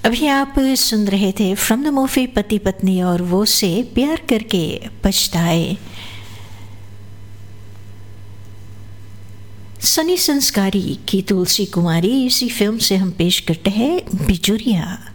अभी आप सुन रहे थे फ्रॉम द मूवी पति पत्नी और वो से प्यार करके पछताए। सनी संस्कारी की तुलसी कुमारी, इसी फिल्म से हम पेश करते हैं बिजुरिया।